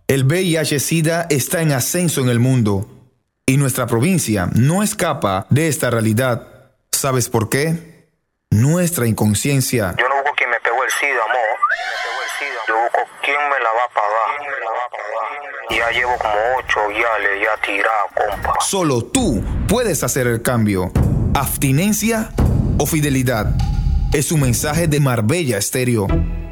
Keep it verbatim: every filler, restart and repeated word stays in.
El V I H-Sida está en ascenso en el mundo y nuestra provincia no escapa de esta realidad. ¿Sabes por qué? Nuestra inconsciencia. Yo no busco quien me pegó el SIDA, amor. Yo busco quién me la va a pagar. ¿Quién me la va a pagar? Ya llevo como ocho viales ya tirado, compa. Solo tú puedes hacer el cambio. Abstinencia o fidelidad. Es un mensaje de Marbella Estéreo.